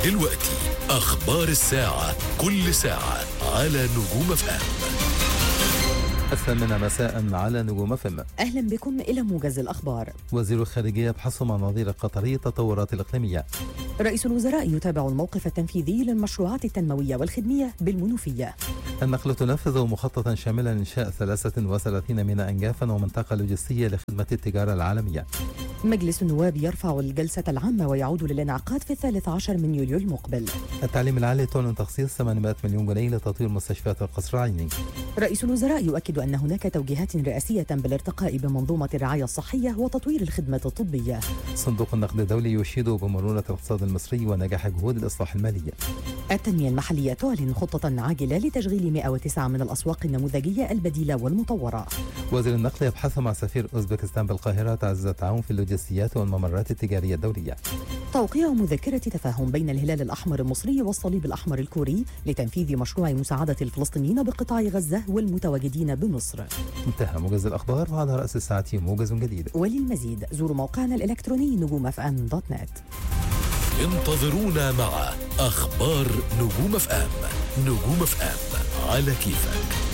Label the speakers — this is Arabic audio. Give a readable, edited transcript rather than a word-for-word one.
Speaker 1: دلوقتي أخبار الساعة، كل ساعة على نجوم FM.
Speaker 2: 8 مساء على نجوم FM.
Speaker 3: أهلا بكم إلى موجز الأخبار.
Speaker 2: وزير الخارجية يبحث مع نظير قطري التطورات الإقليمية.
Speaker 3: رئيس الوزراء يتابع الموقف التنفيذي للمشروعات التنموية والخدمية بالمنوفية.
Speaker 2: النخل تنفذ مخططا شاملا إنشاء 33 ميناء أنجافا ومنطقة لوجستية لخدمة التجارة العالمية.
Speaker 3: مجلس النواب يرفع الجلسة العامة ويعود للانعقاد في 13 من يوليو المقبل.
Speaker 2: التعليم العالي تعلن تخصيص 800 مليون جنيه لتطوير مستشفيات القصر العيني.
Speaker 3: رئيس الوزراء يؤكد أن هناك توجيهات رئاسية بالارتقاء بمنظومة الرعاية الصحية وتطوير الخدمة الطبية.
Speaker 2: صندوق النقد الدولي يشيد بمرونة الاقتصاد المصري ونجاح جهود الإصلاح المالي.
Speaker 3: التنمية المحلية تعلن خطة عاجلة لتشغيل 109 من الأسواق النموذجية البديلة والمطورة.
Speaker 2: وزير النقل يبحث مع سفير أوزبكستان بالقاهرة تعزيز التعاون في اللوجستيات والممرات التجارية الدولية.
Speaker 3: توقيع مذكرة تفاهم بين الهلال الأحمر المصري والصليب الأحمر الكوري لتنفيذ مشروع مساعدة الفلسطينيين بقطاع غزة والمتواجدين بمصر.
Speaker 2: انتهى موجز الأخبار، وعلى رأس الساعة موجز جديد.
Speaker 3: وللمزيد زوروا موقعنا الإلكتروني نجومfm.net.
Speaker 1: انتظرونا مع أخبار نجوم FM. نجوم FM على كيفك.